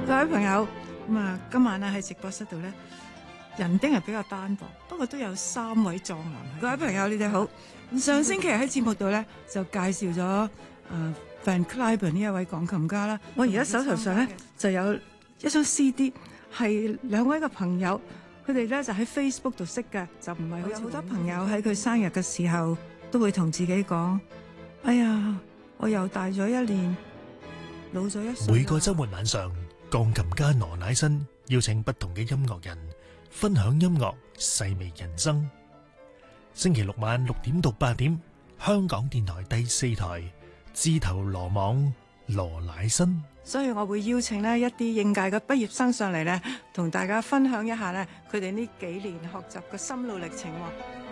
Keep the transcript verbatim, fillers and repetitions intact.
各位朋友，咁啊，今晚咧喺直播室度咧，人丁係比較單薄，不過都有三位壯男。各位朋友，你哋好。上星期喺節目度咧就介紹咗誒 Van Cliburn 呢一位鋼琴家啦。我而家手頭上咧就有一張 C D， 係兩位嘅朋友，佢哋咧就喺 Facebook 度識嘅，就唔係好似好多朋友喺佢生日嘅時候都會同自己講：哎呀，我又大咗一年，老咗一歲。 每個週末晚上，鋼琴家羅乃新邀請不同嘅音樂人分享音樂，細味人生。星期六晚六點到八點，香港電台第四台，自投羅網羅乃新。 所以我會邀請呢一啲應屆嘅畢業生上嚟咧，同大家分享一下咧佢哋呢幾年學習嘅心路歷程。